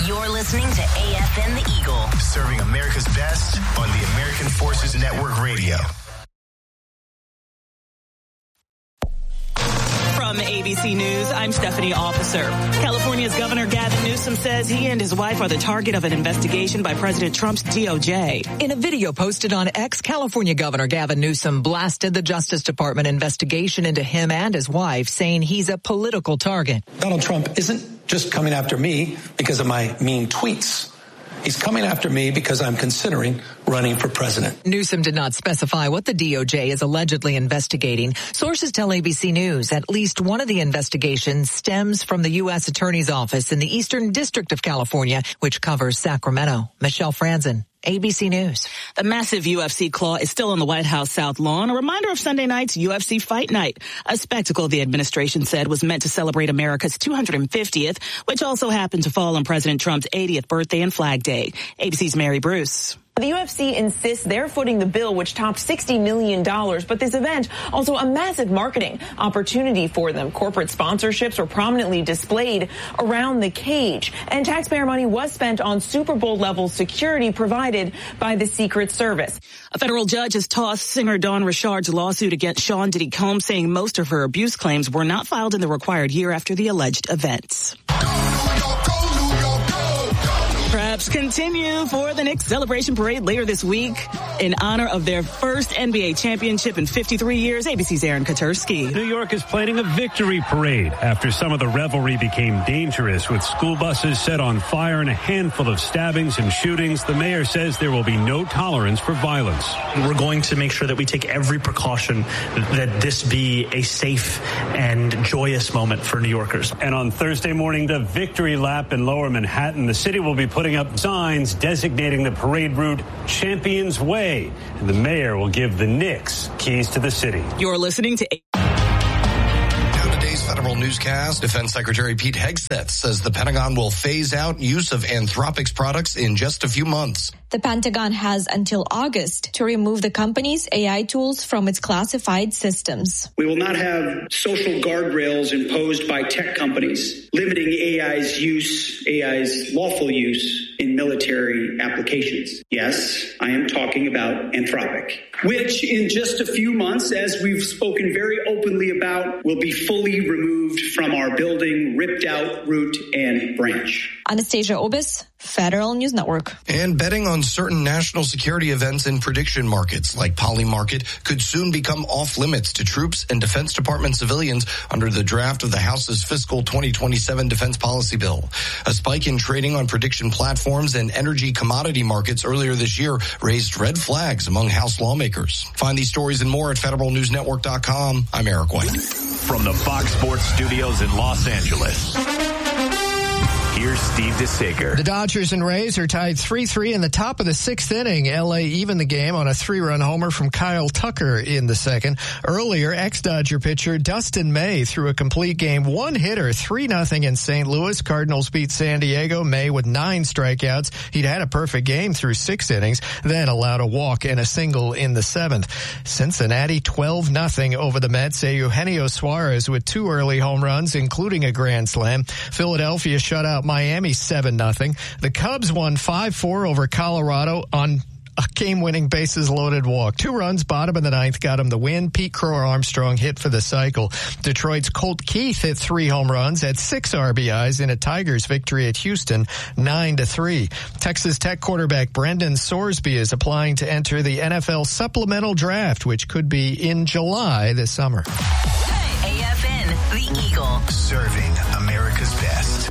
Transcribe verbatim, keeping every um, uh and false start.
You're listening to A F N The Eagle, serving America's best on the American Forces Network Radio. From A B C News, I'm Stephanie Officer. California's Governor Gavin Newsom says he and his wife are the target of an investigation by President Trump's D O J. In a video posted on X, California Governor Gavin Newsom blasted the Justice Department investigation into him and his wife, saying he's a political target. Donald Trump isn't just coming after me because of my mean tweets. He's coming after me because I'm considering running for president. Newsom did not specify what the D O J is allegedly investigating. Sources tell A B C News at least one of the investigations stems from the U S Attorney's Office in the Eastern District of California, which covers Sacramento. Michelle Franzen, A B C News. The massive U F C claw is still on the White House South Lawn, a reminder of Sunday night's U F C Fight Night, a spectacle the administration said was meant to celebrate America's two hundred fiftieth, which also happened to fall on President Trump's eightieth birthday and Flag Day. A B C's Mary Bruce. The U F C insists they're footing the bill, which topped sixty million dollars. But this event, also a massive marketing opportunity for them. Corporate sponsorships were prominently displayed around the cage. And taxpayer money was spent on Super Bowl-level security provided by the Secret Service. A federal judge has tossed singer Dawn Richard's lawsuit against Sean Diddy Combs, saying most of her abuse claims were not filed in the required year after the alleged events. Preps continue for the Knicks celebration parade later this week in honor of their first N B A championship in fifty-three years. A B C's Aaron Katursky. New York is planning a victory parade after some of the revelry became dangerous, with school buses set on fire and a handful of stabbings and shootings. The mayor says there will be no tolerance for violence. We're going to make sure that we take every precaution that this be a safe and joyous moment for New Yorkers. And on Thursday morning, the victory lap in Lower Manhattan, the city will be putting up signs designating the parade route Champions Way. And the mayor will give the Knicks keys to the city. You're listening to... Now today's federal newscast, Defense Secretary Pete Hegseth says the Pentagon will phase out use of Anthropic's products in just a few months. The Pentagon has until August to remove the company's A I tools from its classified systems. We will not have social guardrails imposed by tech companies, limiting A I's use, A I's lawful use in military applications. Yes, I am talking about Anthropic, which in just a few months, as we've spoken very openly about, will be fully removed from our building, ripped out root and branch. Anastasia Obis, Federal News Network. And betting on certain national security events in prediction markets like Polymarket could soon become off limits to troops and Defense Department civilians under the draft of the House's fiscal twenty twenty-seven defense policy bill. A spike in trading on prediction platforms and energy commodity markets earlier this year raised red flags among House lawmakers. Find these stories and more at federal news network dot com. I'm Eric White. From the Fox Sports Studios in Los Angeles, here's Steve DeSager. The Dodgers and Rays are tied three three in the top of the sixth inning. L A evened the game on a three-run homer from Kyle Tucker in the second. Earlier, ex-Dodger pitcher Dustin May threw a complete game one-hitter, three nothing in Saint Louis. Cardinals beat San Diego. May with nine strikeouts. He'd had a perfect game through six innings, then allowed a walk and a single in the seventh. Cincinnati twelve nothing over the Mets. Eugenio Suarez with two early home runs, including a grand slam. Philadelphia shut out Miami seven nothing. The Cubs won five four over Colorado on a game-winning bases-loaded walk. Two runs, bottom of the ninth, got him the win. Pete Crow-Armstrong hit for the cycle. Detroit's Colt Keith hit three home runs, had six R B Is in a Tigers victory at Houston, nine to three. Texas Tech quarterback Brendan Sorsby is applying to enter the N F L supplemental draft, which could be in July this summer. A F N, The Eagle. Serving America's best.